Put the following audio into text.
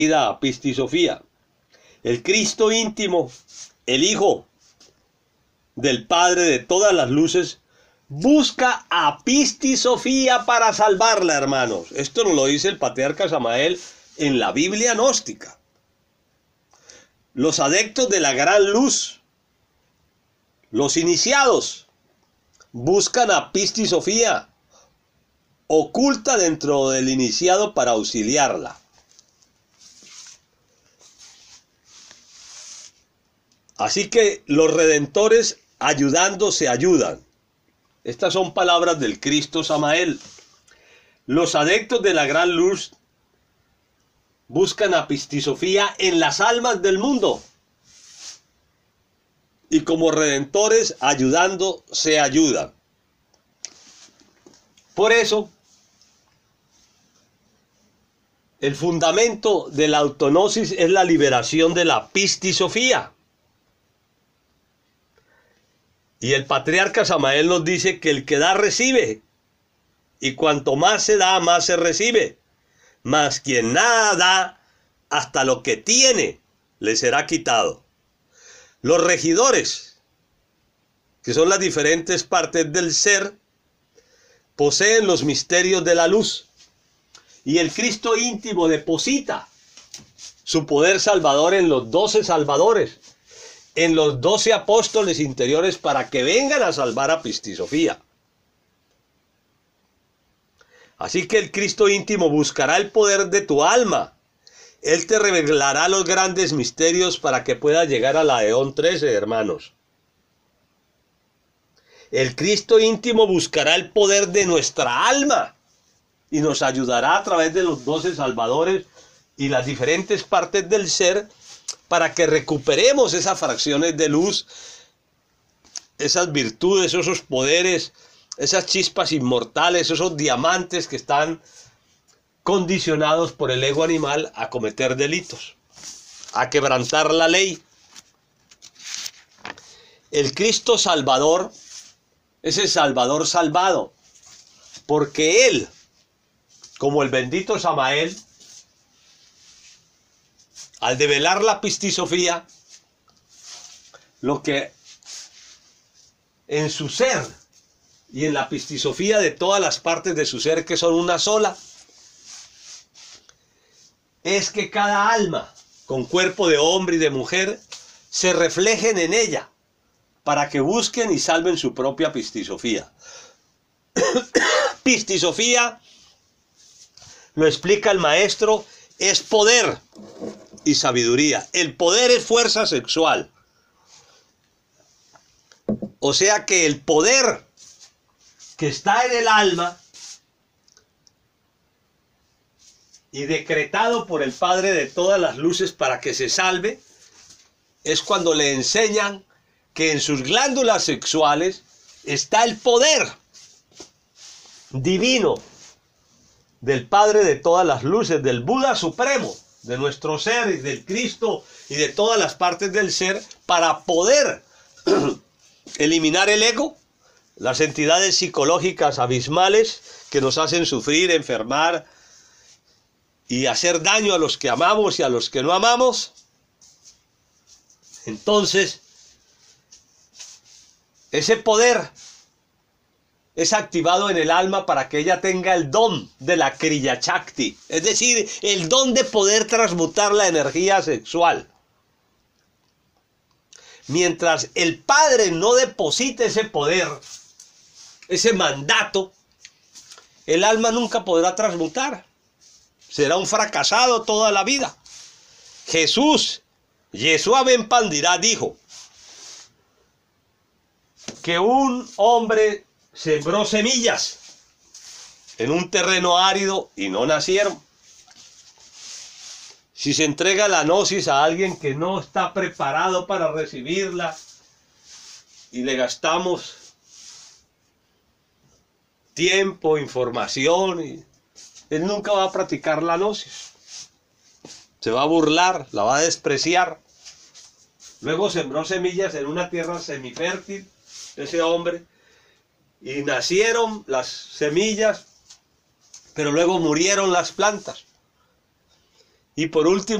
a Pistisofía. El Cristo íntimo, el Hijo del Padre de todas las luces, busca a Pistisofía para salvarla, hermanos. Esto nos lo dice el patriarca Samael en la Biblia gnóstica. Los adeptos de la gran luz, los iniciados, buscan a Pistisofía, oculta dentro del iniciado para auxiliarla. Así que los redentores ayudando se ayudan. Estas son palabras del Cristo Samael. Los adeptos de la gran luz buscan a Pistisofía en las almas del mundo. Y como redentores ayudando se ayudan. Por eso, el fundamento de la autonosis es la liberación de la Pistisofía. Y el patriarca Samael nos dice que el que da recibe, y cuanto más se da, más se recibe. Mas quien nada da, hasta lo que tiene, le será quitado. Los regidores, que son las diferentes partes del ser, poseen los misterios de la luz. Y el Cristo íntimo deposita su poder salvador en los 12 salvadores, en los 12 apóstoles interiores, para que vengan a salvar a Pistisofía. Así que el Cristo íntimo buscará el poder de tu alma. Él te revelará los grandes misterios para que puedas llegar a la Eón 13, hermanos. El Cristo íntimo buscará el poder de nuestra alma y nos ayudará a través de los 12 salvadores y las diferentes partes del ser para que recuperemos esas fracciones de luz, esas virtudes, esos poderes, esas chispas inmortales, esos diamantes que están condicionados por el ego animal a cometer delitos, a quebrantar la ley. El Cristo Salvador es el Salvador salvado, porque Él, como el bendito Samael, al develar la Pistisofía, lo que en su ser y en la Pistisofía de todas las partes de su ser, que son una sola, es que cada alma con cuerpo de hombre y de mujer se reflejen en ella para que busquen y salven su propia Pistisofía. Pistisofía, lo explica el maestro, es poder y sabiduría. El poder es fuerza sexual. O sea que el poder que está en el alma y decretado por el Padre de todas las luces para que se salve, es cuando le enseñan que en sus glándulas sexuales está el poder divino del Padre de todas las luces, del Buda supremo, de nuestro ser y del Cristo y de todas las partes del ser, para poder eliminar el ego, las entidades psicológicas abismales que nos hacen sufrir, enfermar y hacer daño a los que amamos y a los que no amamos. Entonces, ese poder es activado en el alma para que ella tenga el don de la Kriya Shakti, es decir, el don de poder transmutar la energía sexual. Mientras el Padre no deposite ese poder, ese mandato, el alma nunca podrá transmutar. Será un fracasado toda la vida. Jesús, Yeshua Ben Pandirá, dijo que un hombre sembró semillas en un terreno árido y no nacieron. Si se entrega la gnosis a alguien que no está preparado para recibirla y le gastamos tiempo, información, él nunca va a practicar la gnosis. Se va a burlar, la va a despreciar. Luego sembró semillas en una tierra semifértil, ese hombre, y nacieron las semillas, pero luego murieron las plantas. Y por último,